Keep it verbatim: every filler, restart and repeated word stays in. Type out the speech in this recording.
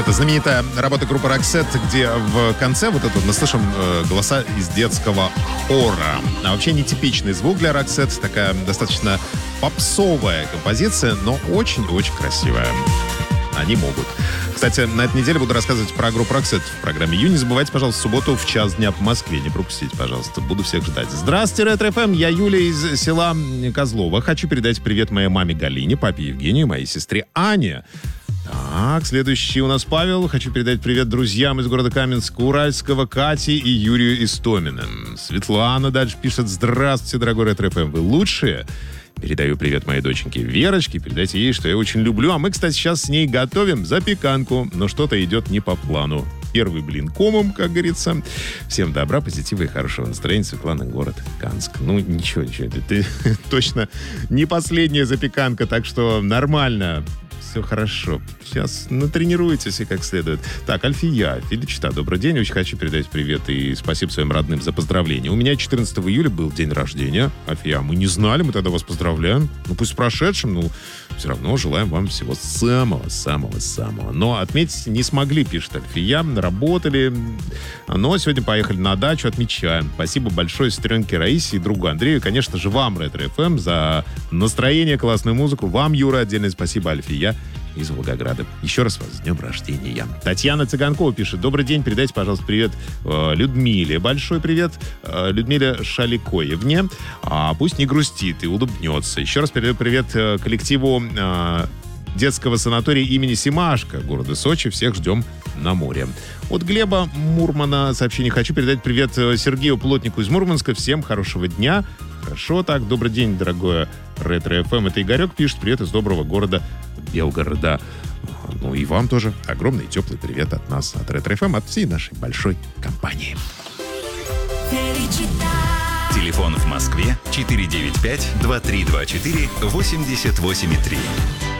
Это знаменитая работа группы Roxette, где в конце вот это вот мы слышим э, голоса из детского хора. А вообще нетипичный звук для Roxette, такая достаточно попсовая композиция, но очень-очень красивая. Они могут. Кстати, на этой неделе буду рассказывать про группу Roxette в программе Ю. Не забывайте, пожалуйста, в субботу в час дня по Москве. Не пропустите, пожалуйста. Буду всех ждать. Здравствуйте, Ретро-ФМ. Я Юля из села Козлова. Хочу передать привет моей маме Галине, папе Евгению, моей сестре Ане. Так, следующий у нас Павел. Хочу передать привет друзьям из города Каменска-Уральского, Кате и Юрию Истоминым. Светлана дальше пишет: здравствуйте, дорогой Ретро-ФМ. Вы лучшие. Передаю привет моей доченьке Верочке. Передайте ей, что я очень люблю. А мы, кстати, сейчас с ней готовим запеканку. Но что-то идет не по плану. Первый блин комом, как говорится. Всем добра, позитива и хорошего настроения. Светлана, город Канск. Ну, ничего, ничего. Это точно не последняя запеканка, так что нормально. Все хорошо. Сейчас натренируйтесь и как следует. Так, Альфия, Филичта, добрый день. Очень хочу передать привет и спасибо своим родным за поздравления. У меня четырнадцатого июля был день рождения. Альфия, мы не знали, мы тогда вас поздравляем. Ну, пусть с прошедшим, ну, все равно желаем вам всего самого-самого-самого. Но отметить не смогли, пишет Альфия. Работали, но сегодня поехали на дачу, отмечаем. Спасибо большое сестренке Раисе и другу Андрею. И, конечно же, вам, Ретро-ФМ, за настроение, классную музыку. Вам, Юра, отдельное спасибо, Альфия из Волгограда. Еще раз вас с днем рождения. Татьяна Цыганкова пишет: добрый день, передайте, пожалуйста, привет э, Людмиле. Большой привет э, Людмиле Шаликоевне. А, пусть не грустит и улыбнется. Еще раз передаю привет э, коллективу э, детского санатория имени Семашко города Сочи. Всех ждем на море. От Глеба Мурмана сообщение: хочу передать привет Сергею Плотнику из Мурманска. Всем хорошего дня. Хорошо так. Добрый день, дорогое Ретро-ФМ. Это Игорек пишет: привет из доброго города Белгорода. Ну и вам тоже огромный теплый привет от нас, от Ретро-ФМ, от всей нашей большой компании. Телефон в Москве четыре девять пять два три два четыре восемьдесят восемь три.